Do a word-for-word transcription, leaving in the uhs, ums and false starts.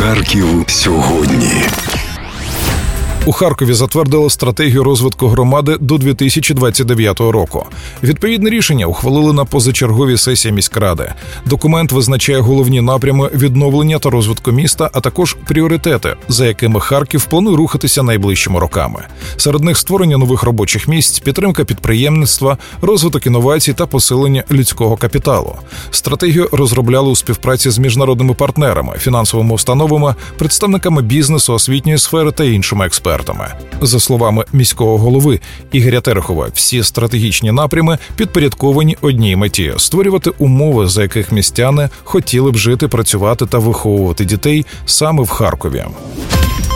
Харків сьогодні. У Харкові затвердили стратегію розвитку громади до дві тисячі двадцять дев'ятого року. Відповідне рішення ухвалили на позачерговій сесії міськради. Документ визначає головні напрями відновлення та розвитку міста, а також пріоритети, за якими Харків планує рухатися найближчими роками. Серед них створення нових робочих місць, підтримка підприємництва, розвиток інновацій та посилення людського капіталу. Стратегію розробляли у співпраці з міжнародними партнерами, фінансовими установами, представниками бізнесу, освітньої сфери та іншими експертами. За словами міського голови Ігоря Терехова, всі стратегічні напрями підпорядковані одній меті – створювати умови, за яких містяни хотіли б жити, працювати та виховувати дітей саме в Харкові.